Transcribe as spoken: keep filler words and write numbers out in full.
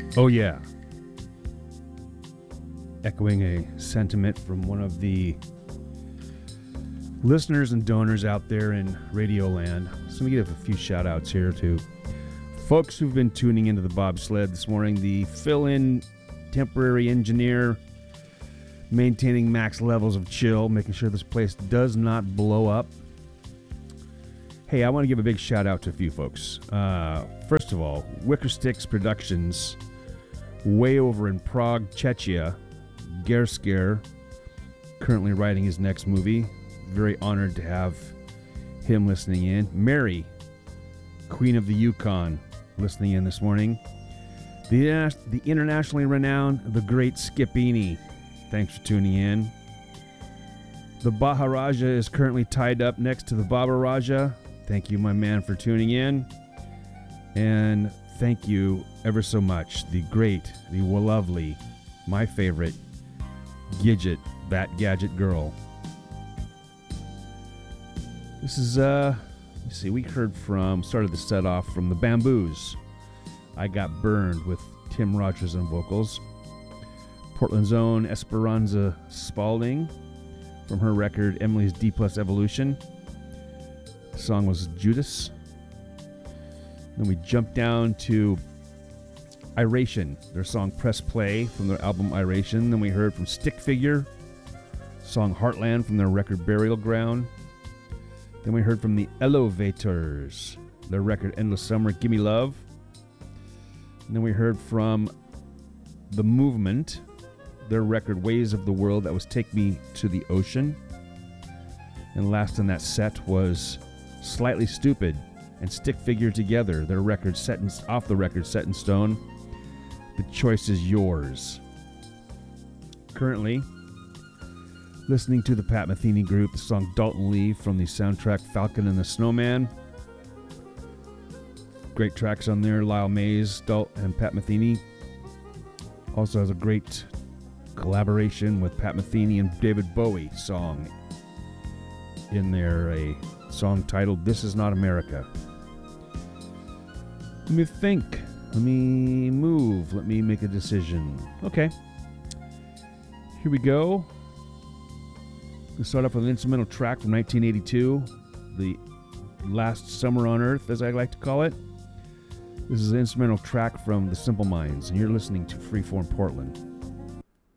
Oh yeah. Echoing a sentiment from one of the listeners and donors out there in Radio Land. So let me give a few shout outs here to folks who've been tuning into the bobsled this morning. The fill-in temporary engineer, maintaining max levels of chill, making sure this place does not blow up. Hey, I want to give a big shout out to a few folks. Uh, first of all, Wicker Sticks Productions, way over in Prague, Czechia. Gersker, currently writing his next movie. Very honored to have him listening in. Mary, Queen of the Yukon, listening in this morning. The, the internationally renowned, the great Skipini, thanks for tuning in. The Baharaja is currently tied up next to the Baba Raja. Thank you, my man, for tuning in. And thank you ever so much, the great, the lovely, my favorite, Gidget, that gadget girl. This is, uh, let's see, we heard from, started the set off from the Bamboos. I Got Burned with Tim Rogers on vocals. Portland's own Esperanza Spalding from her record Emily's D Plus Evolution. The song was Judas. Then we jumped down to Iration, their song Press Play from their album Iration. Then we heard from Stick Figure, song Heartland from their record Burial Ground. Then we heard from the Elevators, their record Endless Summer, Gimme Love. And then we heard from The Movement, their record Ways of the World, that was Take Me to the Ocean. And last in that set was Slightly Stupid and Stick Figure Together, their record set in, off the record Set in Stone. The choice is yours. Currently listening to the Pat Metheny Group, the song Dalton Lee from the soundtrack Falcon and the Snowman. Great tracks on there, Lyle Mays, Dalt, and Pat Metheny. Also has a great collaboration with Pat Metheny and David Bowie song in there, a song titled This Is Not America. Let me think. Let me move. Let me make a decision. Okay. Here we go. We'll start off with an instrumental track from nineteen eighty-two, the last summer on Earth, as I like to call it. This is an instrumental track from The Simple Minds, and you're listening to Freeform Portland.